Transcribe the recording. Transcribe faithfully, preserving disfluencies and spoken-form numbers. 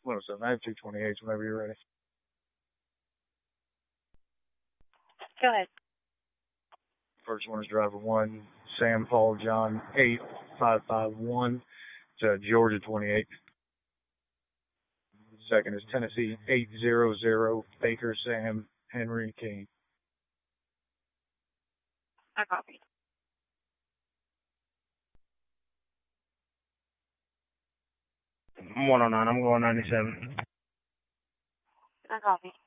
one oh seven. I have two twenty-eights whenever you're ready. Go ahead. First one is driver one, Sam Paul John eight five five one to Georgia twenty-eight. Second is Tennessee eight zero zero, Baker Sam Henry King. I copy. one oh nine, I'm going ninety-seven. I copy.